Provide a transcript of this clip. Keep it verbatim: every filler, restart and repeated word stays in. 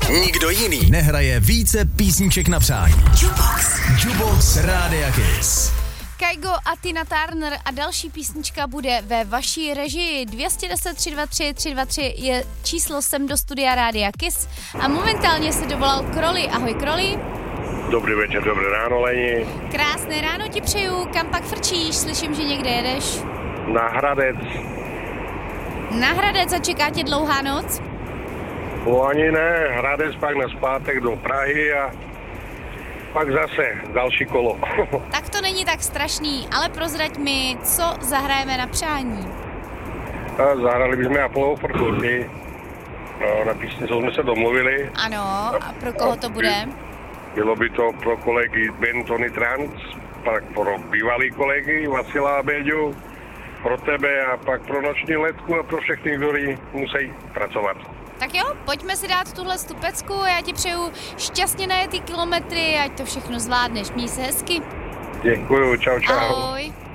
Nikdo jiný nehraje více písniček na přání. Jukebox. Jukebox Rádia Kiss. Kygo a Tina Turner a další písnička bude ve vaší režii. dvě stě deset tři dva tři tři dva tři je číslo sem do studia Rádia Kiss a momentálně se dovolal Kroli. Ahoj Kroli. Dobrý večer, dobré ráno, Leni. Krásné ráno ti přeju, kam pak frčíš? Slyším, že někde jedeš. Na Hradec. Na Hradec a čeká tě dlouhá noc? O, ani ne, Hradec pak na zpátek do Prahy a pak zase další kolo. Tak to není tak strašný, ale prozrať mi, co zahrajeme na přání. A zahrali bychom Apollo for Kurdy. Na písni, co jsme se domluvili. Ano, a pro koho to bude? Bylo by to pro kolegy Ben Tony Trans, pak pro bývalý kolegy Vasila a Béďu, pro tebe a pak pro noční letku a pro všechny, kteří musí pracovat. Tak jo, pojďme si dát tuhle stupecku a já ti přeju šťastně najetý kilometry, ať to všechno zvládneš. Měj se hezky. Děkuju, čau, čau. Ahoj.